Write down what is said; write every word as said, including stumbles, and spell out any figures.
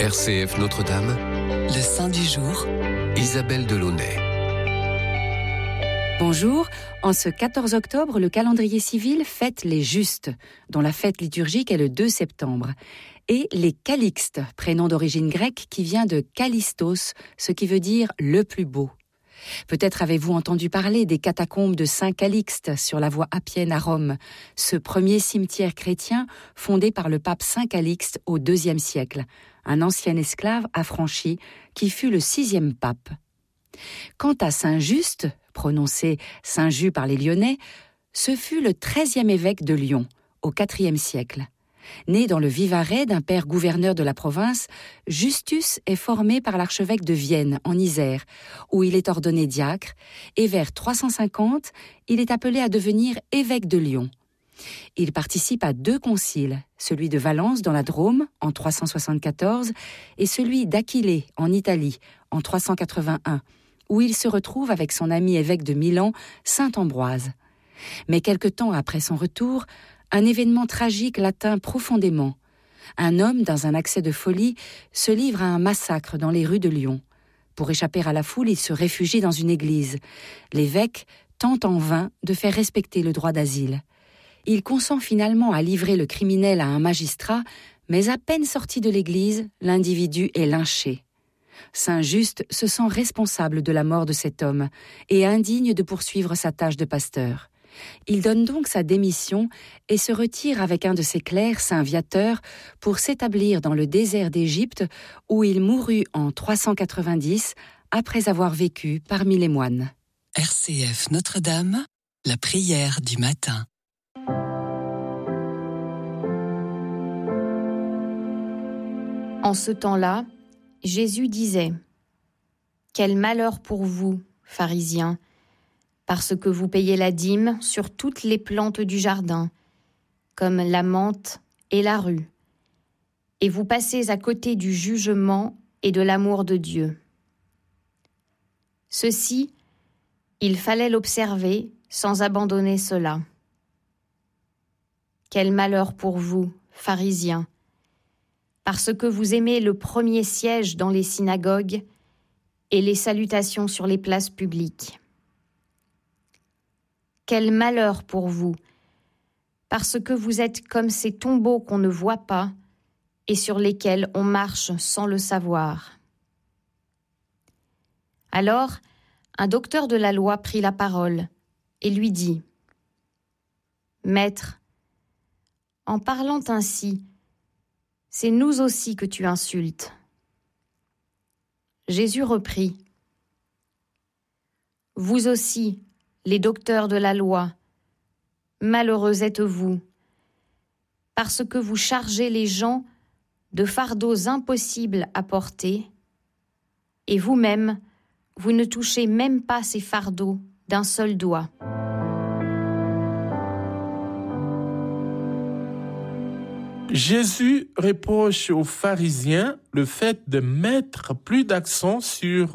R C F Notre-Dame, le saint du jour, Isabelle Delaunay. Bonjour, en ce quatorze octobre, le calendrier civil fête les Justes, dont la fête liturgique est le deux septembre, et les Calixtes, prénom d'origine grecque qui vient de Callistos, ce qui veut dire le plus beau. Peut-être avez-vous entendu parler des catacombes de Saint-Calixte sur la voie appienne à Rome, ce premier cimetière chrétien fondé par le pape Saint-Calixte au deuxième siècle, un ancien esclave affranchi qui fut le sixième pape. Quant à Saint-Just, prononcé Saint-Just par les Lyonnais, ce fut le treizième évêque de Lyon, au quatrième siècle. Né dans le Vivarais d'un père gouverneur de la province, Justus est formé par l'archevêque de Vienne, en Isère, où il est ordonné diacre, et vers trois cent cinquante, il est appelé à devenir évêque de Lyon. Il participe à deux conciles, celui de Valence dans la Drôme, en trois cent soixante-quatorze, et celui d'Aquilée, en Italie, en trois cent quatre-vingt-un, où il se retrouve avec son ami évêque de Milan, saint Ambroise. Mais quelque temps après son retour, un événement tragique l'atteint profondément. Un homme, dans un accès de folie, se livre à un massacre dans les rues de Lyon. Pour échapper à la foule, il se réfugie dans une église. L'évêque tente en vain de faire respecter le droit d'asile. Il consent finalement à livrer le criminel à un magistrat, mais à peine sorti de l'église, l'individu est lynché. Saint-Just se sent responsable de la mort de cet homme et indigne de poursuivre sa tâche de pasteur. Il donne donc sa démission et se retire avec un de ses clercs, Saint Viateur, pour s'établir dans le désert d'Égypte où il mourut en trois cent quatre-vingt-dix après avoir vécu parmi les moines. R C F Notre-Dame, la prière du matin. En ce temps-là, Jésus disait : « Quel malheur pour vous, pharisiens, parce que vous payez la dîme sur toutes les plantes du jardin, comme la menthe et la rue, et vous passez à côté du jugement et de l'amour de Dieu. Ceci, il fallait l'observer sans abandonner cela. Quel malheur pour vous, pharisiens, parce que vous aimez le premier siège dans les synagogues et les salutations sur les places publiques. Quel malheur pour vous, parce que vous êtes comme ces tombeaux qu'on ne voit pas et sur lesquels on marche sans le savoir. » Alors, un docteur de la loi prit la parole et lui dit : « Maître, en parlant ainsi, c'est nous aussi que tu insultes. » Jésus reprit : « Vous aussi, les docteurs de la loi, malheureux êtes-vous, parce que vous chargez les gens de fardeaux impossibles à porter, et vous-même, vous ne touchez même pas ces fardeaux d'un seul doigt. » Jésus reproche aux pharisiens le fait de mettre plus d'accent sur